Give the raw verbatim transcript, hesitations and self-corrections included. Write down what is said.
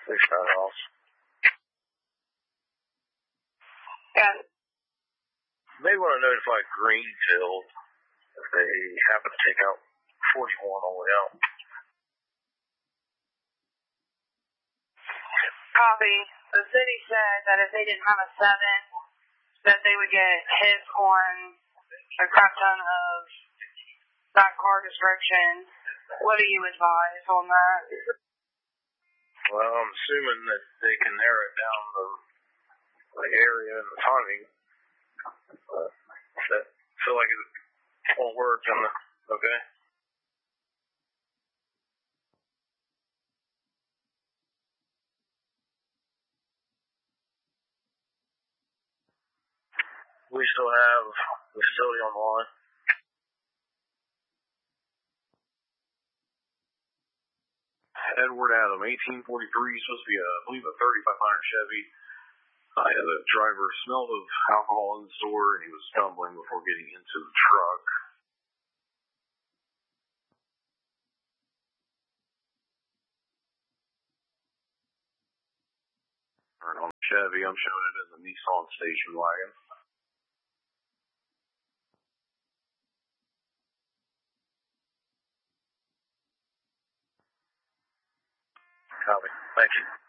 Six nine off. Yeah. May want to notify Greenfield if they happen to take out forty-one all the way out. Copy. The city said that if they didn't have a seven, that they would get hit on a crap ton of that car description. What do you advise on that? Well, I'm assuming that they can narrow it down the, the area and the timing. Uh, that feel like it won't work on the, okay? We still have the facility on the line. Edward Adam, eighteen forty-three, supposed to be, a, I believe, a thirty-five hundred Chevy. Uh, the driver smelled of alcohol in the store, and he was stumbling before getting into the truck. And on the Chevy, I'm showing it as a Nissan station wagon. Copy. Thank you.